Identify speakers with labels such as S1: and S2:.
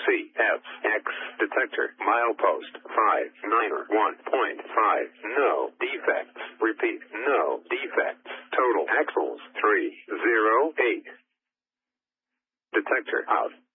S1: CFX detector. Milepost 591.5. No defects. Repeat, no defects. Total axles 308. Detector out.